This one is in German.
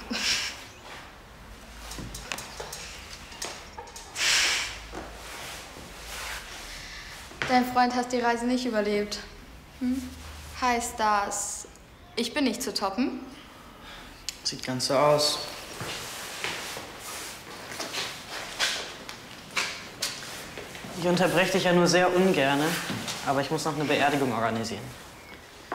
Dein Freund hat die Reise nicht überlebt. Hm? Heißt das, ich bin nicht zu toppen? Sieht ganz so aus. Ich unterbreche dich ja nur sehr ungerne, aber ich muss noch eine Beerdigung organisieren.